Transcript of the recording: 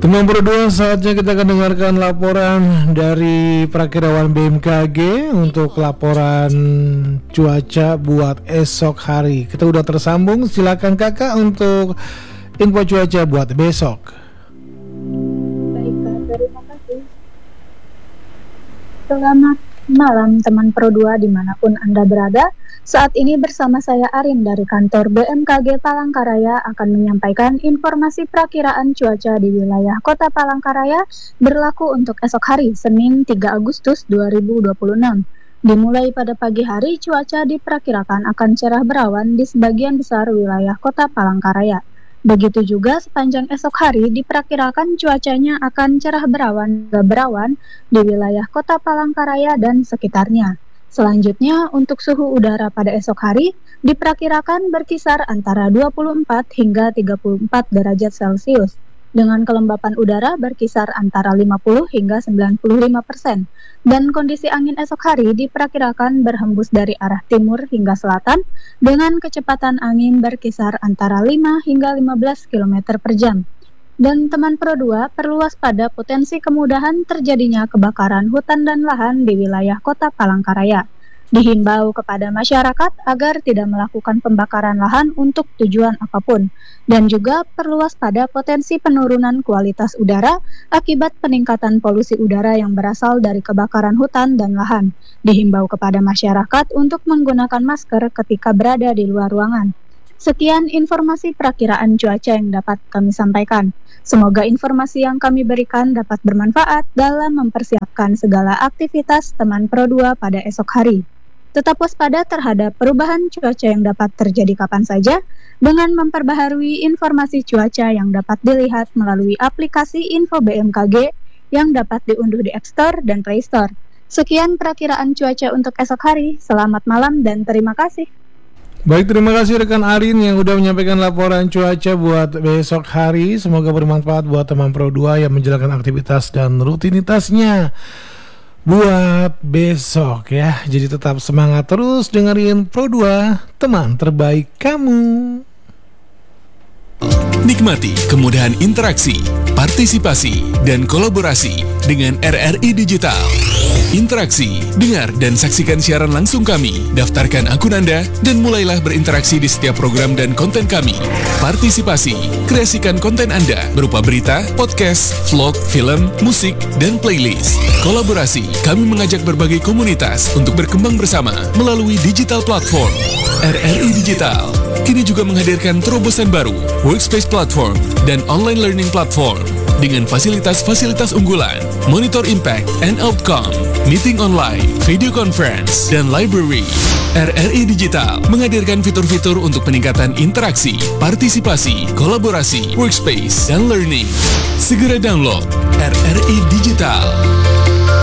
Teman berdua, saatnya kita akan dengarkan laporan dari Prakirawan BMKG untuk laporan cuaca buat esok hari. Kita udah tersambung, silakan kakak untuk info cuaca buat besok. Baik Kak, terima kasih. Selamat malam teman Pro 2 dimanapun Anda berada. Saat ini bersama saya Arin dari kantor BMKG Palangkaraya akan menyampaikan informasi perakiraan cuaca di wilayah Kota Palangkaraya berlaku untuk esok hari Senin 3 Agustus 2026. Dimulai pada pagi hari, cuaca diperkirakan akan cerah berawan di sebagian besar wilayah Kota Palangkaraya. Begitu juga sepanjang esok hari diperkirakan cuacanya akan cerah berawan hingga berawan di wilayah Kota Palangkaraya dan sekitarnya. Selanjutnya, untuk suhu udara pada esok hari diperkirakan berkisar antara 24 hingga 34 derajat Celcius, dengan kelembapan udara berkisar antara 50 hingga 95%, dan kondisi angin esok hari diperkirakan berhembus dari arah timur hingga selatan dengan kecepatan angin berkisar antara 5 hingga 15 km per jam. Dan teman Pro 2 perlu waspada potensi kemudahan terjadinya kebakaran hutan dan lahan di wilayah Kota Palangkaraya. Dihimbau kepada masyarakat agar tidak melakukan pembakaran lahan untuk tujuan apapun, dan juga perlu waspada potensi penurunan kualitas udara akibat peningkatan polusi udara yang berasal dari kebakaran hutan dan lahan. Dihimbau kepada masyarakat untuk menggunakan masker ketika berada di luar ruangan. Sekian informasi perakiraan cuaca yang dapat kami sampaikan. Semoga informasi yang kami berikan dapat bermanfaat dalam mempersiapkan segala aktivitas teman Pro 2 pada esok hari. Tetap waspada terhadap perubahan cuaca yang dapat terjadi kapan saja dengan memperbaharui informasi cuaca yang dapat dilihat melalui aplikasi Info BMKG yang dapat diunduh di App Store dan Play Store. Sekian perakiraan cuaca untuk esok hari. Selamat malam dan terima kasih. Baik, terima kasih rekan Arin yang udah menyampaikan laporan cuaca buat besok hari. Semoga bermanfaat buat teman Pro 2 yang menjalankan aktivitas dan rutinitasnya buat besok ya. Jadi tetap semangat terus dengerin Pro 2, teman terbaik kamu. Nikmati kemudahan interaksi, partisipasi, dan kolaborasi dengan RRI Digital. Interaksi, dengar dan saksikan siaran langsung kami, daftarkan akun Anda, dan mulailah berinteraksi di setiap program dan konten kami. Partisipasi, kreasikan konten Anda berupa berita, podcast, vlog, film, musik, dan playlist. Kolaborasi, kami mengajak berbagai komunitas untuk berkembang bersama melalui digital platform. RRI Digital kini juga menghadirkan terobosan baru, workspace platform, dan online learning platform dengan fasilitas-fasilitas unggulan, monitor impact and outcome, meeting online, video conference, dan library. RRI Digital menghadirkan fitur-fitur untuk peningkatan interaksi, partisipasi, kolaborasi, workspace, dan learning. Segera download RRI Digital.